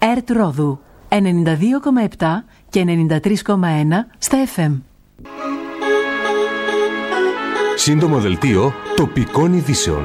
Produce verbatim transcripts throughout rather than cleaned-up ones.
ΕΡΤ Ρόδου ενενήντα δύο κόμμα επτά και ενενήντα τρία κόμμα ένα στα εφ εμ. Σύντομο δελτίο τοπικών ειδήσεων.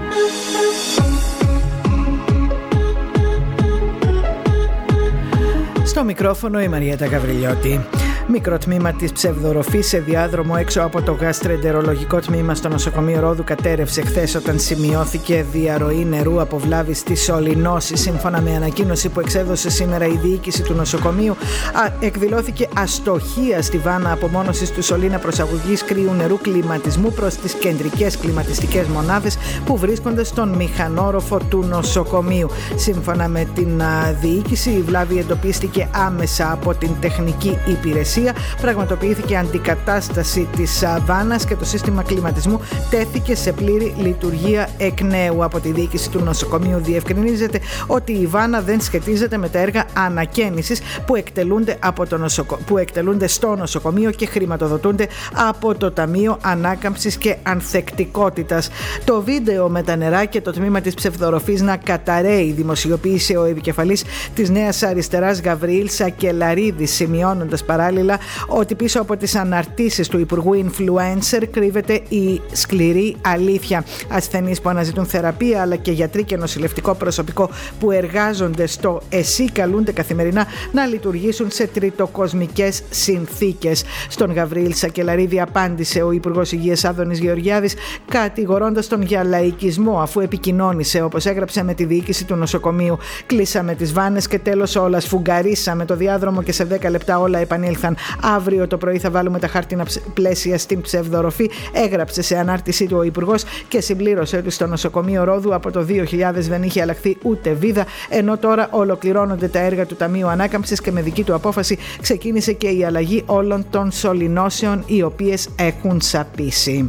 Στο μικρόφωνο η Μαριέτα Γαβριλιώτη. Μικρό τμήμα της ψευδοροφής σε διάδρομο έξω από το γαστροεντερολογικό τμήμα στο νοσοκομείο Ρόδου κατέρευσε χθες όταν σημειώθηκε διαρροή νερού από βλάβη στη σωληνώση. Σύμφωνα με ανακοίνωση που εξέδωσε σήμερα η διοίκηση του νοσοκομείου, εκδηλώθηκε αστοχία στη βάνα απομόνωσης του σωλήνα προσαγωγής κρύου νερού κλιματισμού προς τις κεντρικές κλιματιστικές μονάδες που βρίσκονται στον μηχανόροφο του νοσοκομείου. Σύμφωνα με την διοίκηση, η βλάβη εντοπίστηκε άμεσα από την τεχνική υπηρεσία. Πραγματοποιήθηκε αντικατάσταση της βάνας και το σύστημα κλιματισμού τέθηκε σε πλήρη λειτουργία εκ νέου. Από τη διοίκηση του νοσοκομείου διευκρινίζεται ότι η βάνα δεν σχετίζεται με τα έργα ανακαίνησης που εκτελούνται, από το νοσοκο... που εκτελούνται στο νοσοκομείο και χρηματοδοτούνται από το Ταμείο Ανάκαμψης και Ανθεκτικότητας. Το βίντεο με τα νερά και το τμήμα της ψευδοροφής να καταραίει δημοσιοποίησε ο επικεφαλής της Νέας Αριστεράς Γαβριήλ Σακελαρίδης, σημειώνοντας παράλληλα ότι πίσω από τις αναρτήσεις του Υπουργού Influencer κρύβεται η σκληρή αλήθεια. Ασθενείς που αναζητούν θεραπεία αλλά και γιατροί και νοσηλευτικό προσωπικό που εργάζονται στο ΕΣΥ καλούνται καθημερινά να λειτουργήσουν σε τριτοκοσμικές συνθήκες. Στον Γαβριήλ Σακελαρίδη απάντησε ο Υπουργός Υγείας Άδωνης Γεωργιάδης, κατηγορώντας τον για λαϊκισμό, αφού επικοινώνησε, όπως έγραψε, με τη διοίκηση του νοσοκομείου. Κλείσαμε τις βάνες και τέλος όλα, σφουγγαρίσαμε το διάδρομο και σε δέκα λεπτά όλα επανήλθαν. Αύριο το πρωί θα βάλουμε τα χάρτινα πλαίσια στην ψευδοροφή, έγραψε σε ανάρτησή του ο Υπουργός και συμπλήρωσε ότι στο νοσοκομείο Ρόδου από το δύο χιλιάδες δεν είχε αλλάχθει ούτε βίδα, ενώ τώρα ολοκληρώνονται τα έργα του Ταμείου Ανάκαμψης και με δική του απόφαση ξεκίνησε και η αλλαγή όλων των σωληνώσεων οι οποίες έχουν σαπίσει.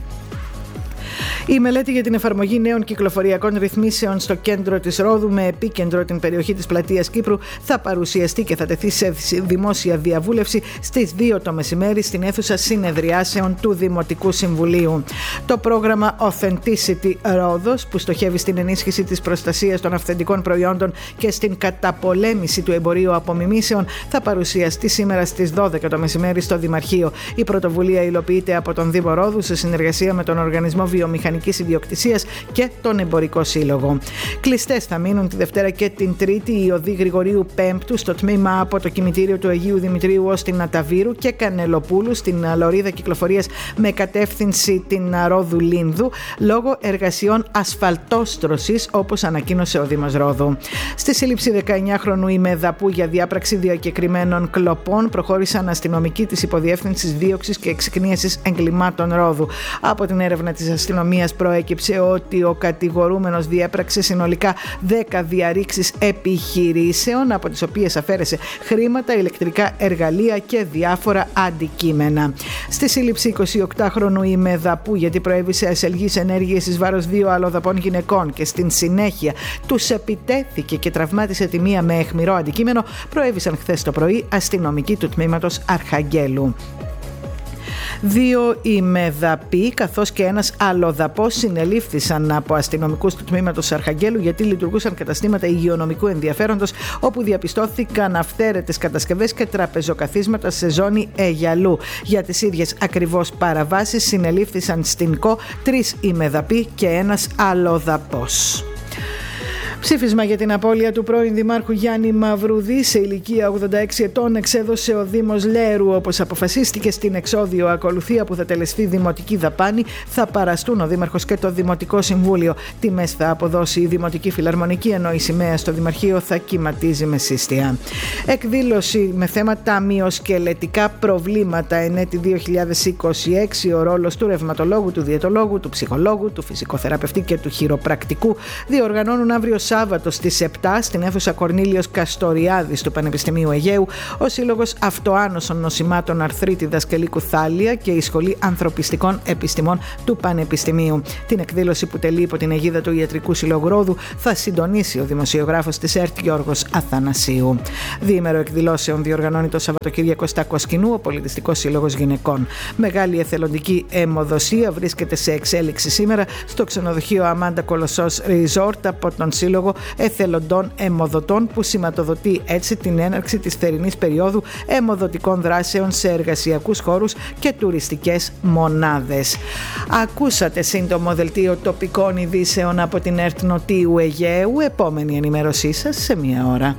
Η μελέτη για την εφαρμογή νέων κυκλοφοριακών ρυθμίσεων στο κέντρο της Ρόδου με επίκεντρο την περιοχή της Πλατείας Κύπρου θα παρουσιαστεί και θα τεθεί σε δημόσια διαβούλευση στις δύο το μεσημέρι στην αίθουσα συνεδριάσεων του Δημοτικού Συμβουλίου. Το πρόγραμμα Authenticity Ρόδος, που στοχεύει στην ενίσχυση της προστασίας των αυθεντικών προϊόντων και στην καταπολέμηση του εμπορίου απομιμήσεων, θα παρουσιαστεί σήμερα στις δώδεκα το μεσημέρι στο Δημαρχείο. Η πρωτοβουλία υλοποιείται από τον Δήμο Ρόδου σε συνεργασία με τον Οργανισμό Βιομηχανικής Ιδιοκτησίας και τον Εμπορικό Σύλλογο. Κλειστές θα μείνουν τη Δευτέρα και την Τρίτη οι οδοί Γρηγορίου Πέμπτου στο τμήμα από το κημητήριο του Αγίου Δημητρίου ως την Αταβύρου και Κανελοπούλου στην λωρίδα κυκλοφορίας με κατεύθυνση την Ρόδου Λίνδου λόγω εργασιών ασφαλτόστρωσης, όπως ανακοίνωσε ο Δήμος Ρόδου. Στη σύλληψη δεκαεννιάχρονου ημεδαπού για διάπραξη διακεκριμένων κλοπών προχώρησαν αστυνομικοί της Υποδιεύθυνσης Δίωξης και Εξυκνίασης Εγκλημάτων Ρόδου. Από την έρευνα της αστυνομίας προέκυψε ότι ο κατηγορούμενος διέπραξε συνολικά δέκα διαρρήξεις επιχειρήσεων, από τις οποίες αφαίρεσε χρήματα, ηλεκτρικά εργαλεία και διάφορα αντικείμενα. Στη σύλληψη εικοσιοκτάχρονου ημεδαπού γιατί προέβησε ασελγείς ενέργειες εις βάρος δύο αλλοδαπών γυναικών και στην συνέχεια τους επιτέθηκε και τραυμάτισε τη μία με αιχμηρό αντικείμενο, προέβησαν χθες το πρωί αστυνομικοί του τμήματος Αρχαγγέλου. Δύο ημεδαποί καθώς και ένας αλλοδαπός συνελήφθησαν από αστυνομικούς του τμήματος Αρχαγγέλου γιατί λειτουργούσαν καταστήματα υγειονομικού ενδιαφέροντος όπου διαπιστώθηκαν αυθαίρετες κατασκευές και τραπεζοκαθίσματα σε ζώνη Αιγιαλού. Για τις ίδιες ακριβώς παραβάσεις συνελήφθησαν στην ΚΟ τρεις ημεδαποί και ένας αλλοδαπός. Ψήφισμα για την απώλεια του πρώην Δημάρχου Γιάννη Μαυρουδή σε ηλικία ογδόντα έξι ετών εξέδωσε ο Δήμος Λέρου. Όπως αποφασίστηκε στην εξώδιο ακολουθία που θα τελεσθεί δημοτική δαπάνη, θα παραστούν ο Δήμαρχος και το Δημοτικό Συμβούλιο. Τιμές θα αποδώσει η Δημοτική Φιλαρμονική, ενώ η σημαία στο Δημαρχείο θα κυματίζει με σύστια. Εκδήλωση με θέμα ταμιοσκελετικά προβλήματα εν έτη δύο χιλιάδες είκοσι έξι, ο ρόλος του ρευματολόγου, του διαιτολόγου, του ψυχολόγου, του φυσικοθεραπευτή και του χειροπρακτικού διοργανώνουν αύριο Σάββατο στις επτά στην αίθουσα Κορνήλιος Καστοριάδης του Πανεπιστημίου Αιγαίου ο Σύλλογος Αυτοάνωσων Νοσημάτων Αρθρίτιδας και Λύκου Θάλια και η Σχολή Ανθρωπιστικών Επιστημών του Πανεπιστημίου. Την εκδήλωση, που τελεί υπό την αιγίδα του Ιατρικού Συλλόγου Ρόδου, θα συντονίσει ο δημοσιογράφος της ΕΡΤ Γιώργος Αθανασίου. Διήμερο εκδηλώσεων διοργανώνει το Σαββατοκύριακο στα Κοσκινού ο Πολιτιστικός Σύλλογος Γυναικών. Μεγάλη εθελοντική αιμοδοσία βρίσκεται σε εξέλιξη σήμερα στο ξενοδοχείο Αμάντα Κολοσσός Resort από τον Σύλλογο Σύλλογο Εθελοντών Αιμοδοτών, που σηματοδοτεί έτσι την έναρξη της θερινής περίοδου αιμοδοτικών δράσεων σε εργασιακούς χώρους και τουριστικές μονάδες. Ακούσατε σύντομο δελτίο τοπικών ειδήσεων από την ΕΡΤ Νοτίου Αιγαίου. Επόμενη ενημέρωσή σας σε μία ώρα.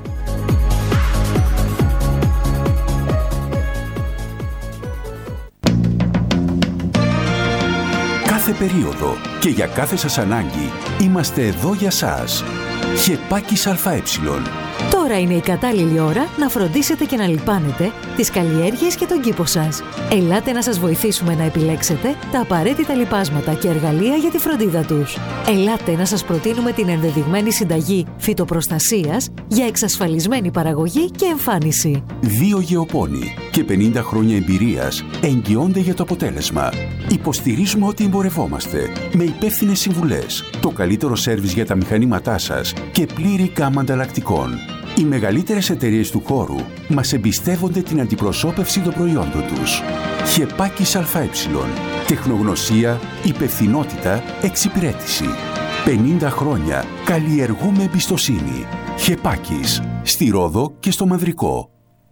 Κάθε περίοδο και για κάθε σας ανάγκη είμαστε εδώ για σας. Χεπάκης ΑΕ. Τώρα είναι η κατάλληλη ώρα να φροντίσετε και να λιπάνετε τις καλλιέργειες και τον κήπο σας. Ελάτε να σας βοηθήσουμε να επιλέξετε τα απαραίτητα λιπάσματα και εργαλεία για τη φροντίδα τους. Ελάτε να σας προτείνουμε την ενδεδειγμένη συνταγή φυτοπροστασίας για εξασφαλισμένη παραγωγή και εμφάνιση. Δύο γεωπόνοι και πενήντα χρόνια εμπειρίας εγγυώνται για το αποτέλεσμα. Υποστηρίζουμε ότι εμπορευόμαστε με υπεύθυνες συμβουλές, το καλύτερο σέρβις για τα μηχανήματά σας και πλήρη γάμα ανταλλακτικών. Οι μεγαλύτερες εταιρείες του χώρου μας εμπιστεύονται την αντιπροσώπευση των προϊόντων τους. Χεπάκης ΑΕ. Τεχνογνωσία, υπευθυνότητα, εξυπηρέτηση. πενήντα χρόνια καλλιεργούμε εμπιστοσύνη. Χεπάκης, στη Ρόδο και στο Μαυρικό.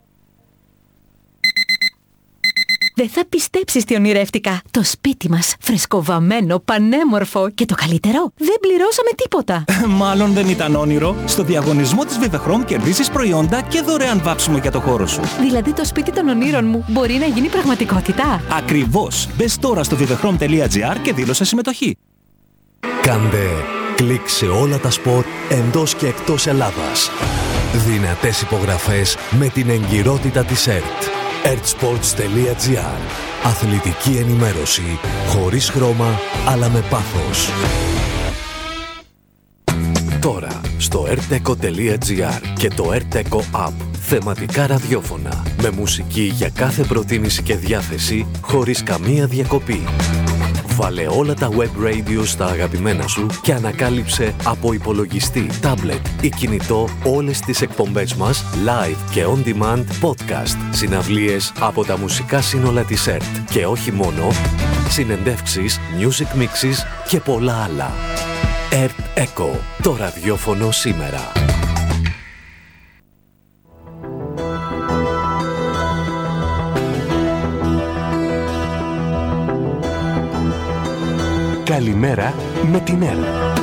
Δεν θα πιστέψεις τι ονειρεύτηκα. Το σπίτι μας, φρεσκοβαμμένο, πανέμορφο και το καλύτερο, δεν πληρώσαμε τίποτα. Μάλλον δεν ήταν όνειρο. Στο διαγωνισμό της Vivechrom κερδίζεις προϊόντα και δωρεάν βάψιμο για το χώρο σου. Δηλαδή το σπίτι των ονείρων μου μπορεί να γίνει πραγματικότητα. Ακριβώς. Μπες τώρα στο vivechrom τελεία gr και δήλωσε συμμετοχή. Κάντε κλικ σε όλα τα σπορ εντός και εκτός Ελλάδας. Δυνατές υπογραφές με την εγκυρότητα της ΕΡΤ. ερτ-σπορτς τελεία gr. Αθλητική ενημέρωση χωρίς χρώμα αλλά με πάθος. Τώρα στο ερτ-εκο τελεία gr και το ερτ-εκο App. Θεματικά ραδιόφωνα με μουσική για κάθε προτίμηση και διάθεση χωρίς καμία διακοπή. Βάλε όλα τα web radio στα αγαπημένα σου και ανακάλυψε από υπολογιστή, τάμπλετ ή κινητό όλες τις εκπομπές μας live και on demand podcast, συναυλίες από τα μουσικά σύνολα της ΕΡΤ και όχι μόνο, συνεντεύξεις, music mixes και πολλά άλλα. ερτ-εκο, το ραδιόφωνο σήμερα. Καλημέρα με την ΕΡΤ.